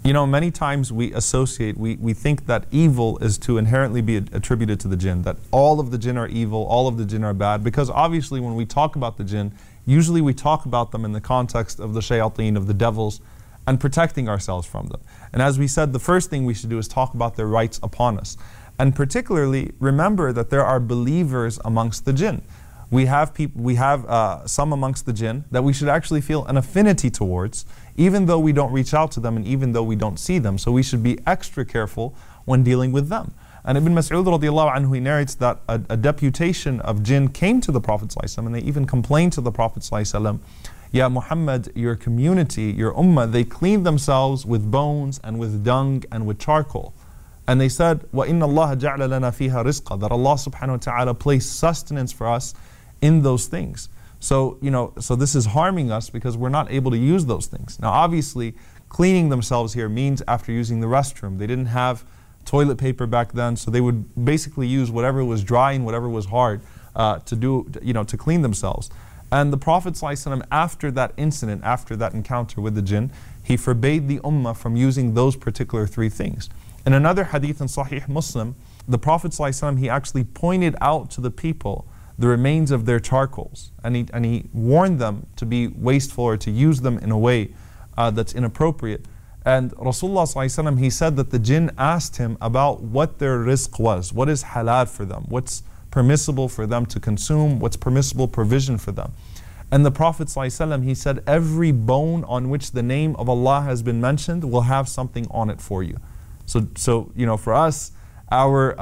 You know, many times we associate, we think that evil is to inherently be attributed to the jinn, that all of the jinn are evil, all of the jinn are bad, because obviously when we talk about the jinn, usually we talk about them in the context of the shayateen, of the devils, and protecting ourselves from them. And as we said, the first thing we should do is talk about their rights upon us. And particularly, remember that there are believers amongst the jinn. We have some amongst the jinn that we should actually feel an affinity towards, even though we don't reach out to them and even though we don't see them. So we should be extra careful when dealing with them. And Ibn Mas'ud radiallahu anhu, he narrates that a deputation of jinn came to the Prophet ﷺ, and they even complained to the Prophet ﷺ, Ya Muhammad, your community, your ummah, they clean themselves with bones and with dung and with charcoal. And they said, وَإِنَّ اللَّهَ جَعْلَ لَنَا فِيهَا رِزْقًا, that Allah subhanahu wa ta'ala placed sustenance for us in those things. So, so this is harming us because we're not able to use those things. Now obviously, cleaning themselves here means after using the restroom. They didn't have toilet paper back then, so they would basically use whatever was dry and whatever was hard to clean themselves. And the Prophet ﷺ, after that incident, after that encounter with the jinn, he forbade the ummah from using those particular three things. In another hadith in Sahih Muslim, the Prophet ﷺ, he actually pointed out to the people the remains of their charcoals, and he warned them to be wasteful or to use them in a way that's inappropriate. And Rasulullah ﷺ, he said that the jinn asked him about what their rizq was, what is halal for them, what's permissible for them to consume, what's permissible provision for them. And the Prophet ﷺ, he said, every bone on which the name of Allah has been mentioned will have something on it for you. So for us, our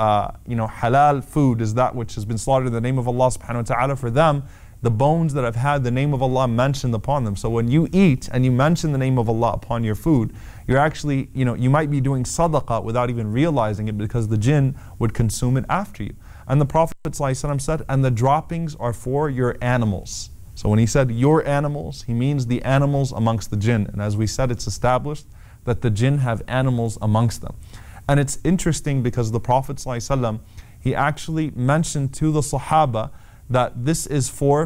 halal food is that which has been slaughtered in the name of Allah subhanahu wa ta'ala. For them, the bones that have had the name of Allah mentioned upon them. So when you eat and you mention the name of Allah upon your food, you're actually, you might be doing sadaqah without even realizing it, because the jinn would consume it after you. And the Prophet ﷺ said, and the droppings are for your animals. So when he said your animals, he means the animals amongst the jinn. And as we said, it's established that the jinn have animals amongst them. And it's interesting because the Prophet ﷺ, he actually mentioned to the Sahaba that this is for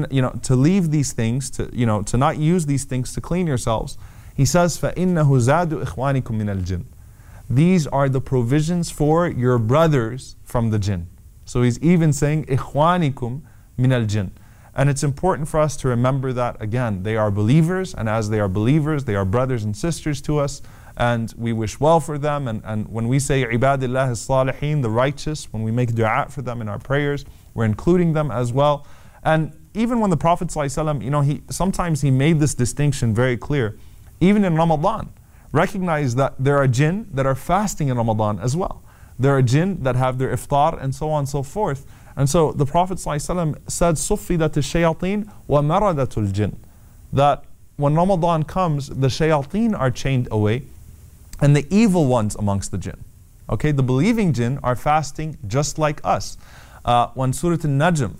to leave these things, to not use these things to clean yourselves. He says, فَإِنَّهُ زَادُ إِخْوَانِكُم مِّنَ الْجِنِّ. These are the provisions for your brothers from the jinn. So he's even saying, إِخْوَانِكُم مِّنَ الْجِنِّ. And it's important for us to remember that, again, they are believers, and as they are believers, they are brothers and sisters to us, and we wish well for them. And when we say ibadillah as-salihin, the righteous, when we make dua for them in our prayers, we're including them as well. And even when the Prophet ﷺ, sometimes he made this distinction very clear, even in Ramadan. Recognize that there are jinn that are fasting in Ramadan as well. There are jinn that have their iftar and so on and so forth. And so the Prophet ﷺ said, صُفِّدَتِ الشَّيَاطِينَ وَمَرَدَةُ الْجِنِّ, that when Ramadan comes, the shayateen are chained away, and the evil ones amongst the jinn. Okay, the believing jinn are fasting just like us. When Surah Al-Najm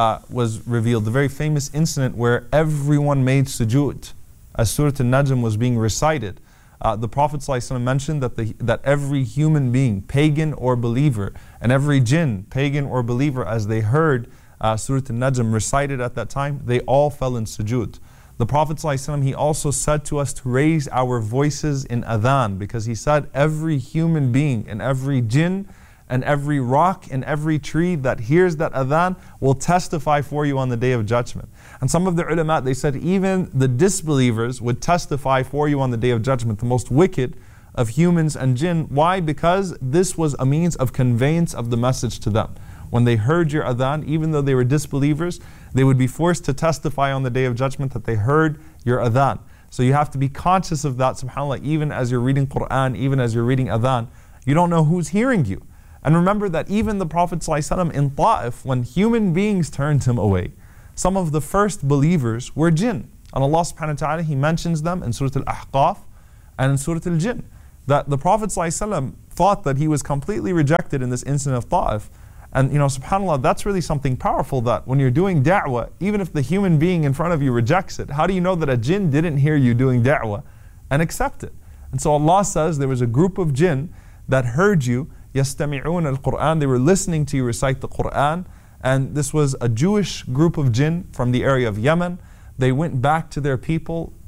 was revealed, the very famous incident where everyone made sujood, as Surah Al-Najm was being recited, the Prophet ﷺ mentioned that every human being, pagan or believer, and every jinn, pagan or believer, as they heard Surah Al-Najm recited at that time, they all fell in sujood. The Prophet ﷺ, he also said to us to raise our voices in adhan, because he said every human being and every jinn and every rock and every tree that hears that adhan will testify for you on the Day of Judgment. And some of the ulama, they said even the disbelievers would testify for you on the Day of Judgment, the most wicked of humans and jinn. Why? Because this was a means of conveyance of the message to them. When they heard your adhan, even though they were disbelievers, they would be forced to testify on the Day of Judgment that they heard your adhan. So you have to be conscious of that, subhanAllah, even as you're reading Qur'an, even as you're reading adhan. You don't know who's hearing you. And remember that even the Prophet ﷺ in Ta'if, when human beings turned him away, some of the first believers were jinn. And Allah subhanahu wa ta'ala, He mentions them in Surah Al-Ahqaf and in Surah Al-Jinn. That the Prophet ﷺ thought that he was completely rejected in this incident of Ta'if. And subhanAllah, that's really something powerful, that when you're doing da'wah, even if the human being in front of you rejects it, how do you know that a jinn didn't hear you doing da'wah and accept it? And so Allah says there was a group of jinn that heard you, يَسْتَمِعُونَ الْقُرْآنِ, they were listening to you recite the Qur'an. And this was a Jewish group of jinn from the area of Yemen. They went back to their people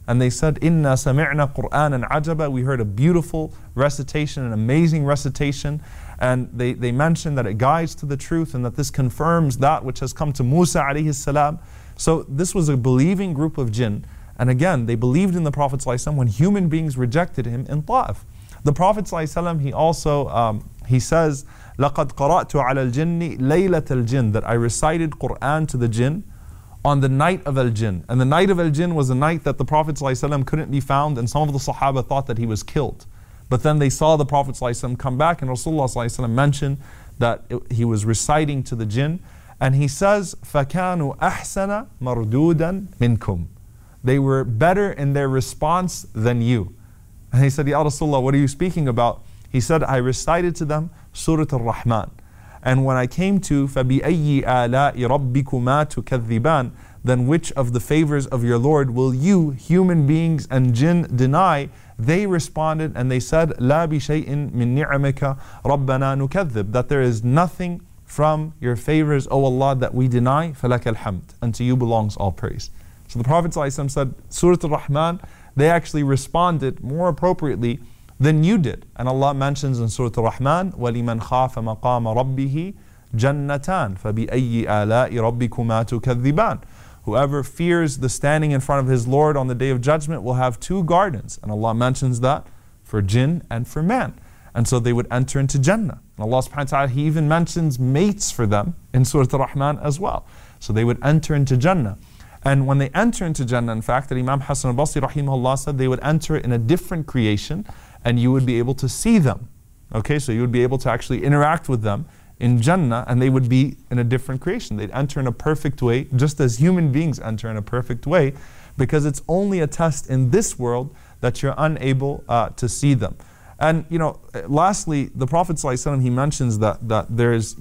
and they said, Inna sami'na Qur'anan ajaba. We heard a beautiful recitation, an amazing recitation. And they mentioned that it guides to the truth and that this confirms that which has come to Musa alayhi salam. So this was a believing group of jinn. And again, they believed in the Prophet ﷺ when human beings rejected him in Ta'if. The Prophet ﷺ, he also, he says, لَقَدْ قَرَأْتُ عَلَى الْجِنِّ لَيْلَةَ الْجِنِّ, that I recited Qur'an to the jinn on the night of Al-Jinn. And the night of Al-Jinn was a night that the Prophet ﷺ couldn't be found, and some of the Sahaba thought that he was killed. But then they saw the Prophet ﷺ come back, and Rasulullah ﷺ mentioned that he was reciting to the jinn, and he says, فَكَانُوا أَحْسَنَ مَرْدُودًا مِنْكُمْ. They were better in their response than you. And he said, Ya Rasulullah, what are you speaking about? He said, I recited to them Surah Al-Rahman. And when I came to فَبِأَيِّ آلَاءِ رَبِّكُمَا تُكَذِّبَانِ, then which of the favors of your Lord will you, human beings and jinn, deny? They responded and they said, لَا بِشَيْءٍ مِّن نِعْمِكَ رَبَّنَا نُكَذِّبْ, that there is nothing from your favors, O Allah, that we deny. فَلَكَ الْحَمْدِ, and to you belongs all praise. So the Prophet ﷺ said, Surah Al-Rahman, they actually responded more appropriately than you did. And Allah mentions in Surah Al-Rahman, وَلِمَنْ خَافَ مَقَامَ رَبِّهِ جَنَّتَانِ فَبِأَيِّ آلَاءِ رَبِّكُمَا تُكَذِّبَانِ. Whoever fears the standing in front of his Lord on the Day of Judgment will have two gardens. And Allah mentions that for jinn and for man. And so they would enter into Jannah. And Allah subhanahu wa ta'ala, He even mentions mates for them in Surah Al-Rahman as well. So they would enter into Jannah. And when they enter into Jannah, in fact, that Imam Hassan al-Basri rahimahullah said, they would enter in a different creation and you would be able to see them. Okay, so you would be able to actually interact with them in Jannah, and they would be in a different creation. They'd enter in a perfect way, just as human beings enter in a perfect way, because it's only a test in this world that you're unable to see them. And lastly, the Prophet ﷺ, he mentions that there's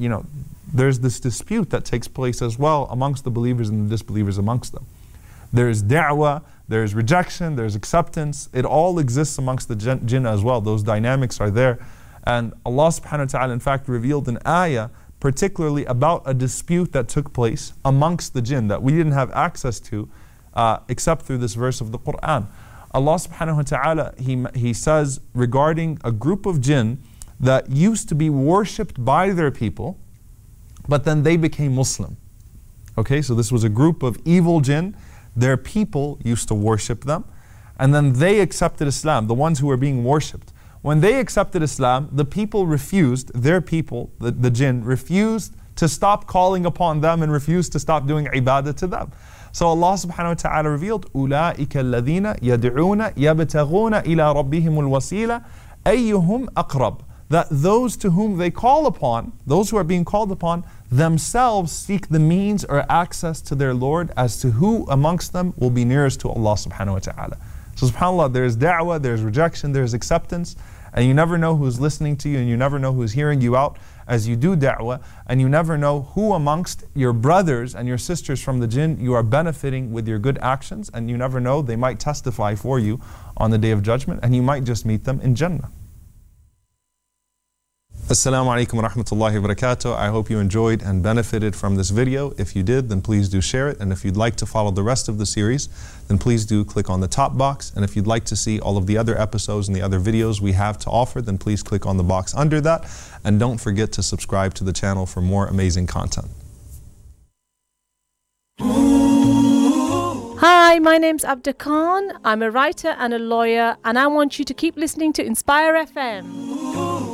this dispute that takes place as well amongst the believers and the disbelievers amongst them. There's da'wah, there's rejection, there's acceptance. It all exists amongst the jinn as well. Those dynamics are there. And Allah subhanahu wa ta'ala in fact revealed an ayah particularly about a dispute that took place amongst the jinn that we didn't have access to except through this verse of the Qur'an. Allah subhanahu wa ta'ala, He says regarding a group of jinn that used to be worshipped by their people, but then they became Muslim. Okay, so this was a group of evil jinn. Their people used to worship them, and then they accepted Islam, the ones who were being worshipped. When they accepted Islam, the people refused, their people, the jinn, refused to stop calling upon them and refused to stop doing ibadah to them. So Allah subhanahu wa ta'ala revealed, أُولَٰئِكَ الَّذِينَ يَدْعُونَ يَبْتَغُونَ إِلَىٰ رَبِّهِمُ الْوَسِيلَةَ أَيُّهُمْ أَقْرَبُ, that those to whom they call upon, those who are being called upon, themselves seek the means or access to their Lord as to who amongst them will be nearest to Allah subhanahu wa ta'ala. So subhanAllah, there's da'wah, there's rejection, there's acceptance, and you never know who's listening to you and you never know who's hearing you out as you do da'wah, and you never know who amongst your brothers and your sisters from the jinn you are benefiting with your good actions, and you never know, they might testify for you on the Day of Judgment and you might just meet them in Jannah. Assalamu alaikum wa rahmatullahi wa barakatuh. I hope you enjoyed and benefited from this video. If you did, then please do share it. And if you'd like to follow the rest of the series, then please do click on the top box. And if you'd like to see all of the other episodes and the other videos we have to offer, then please click on the box under that. And don't forget to subscribe to the channel for more amazing content. Hi, my name's Abda Khan. I'm a writer and a lawyer, and I want you to keep listening to Inspire FM.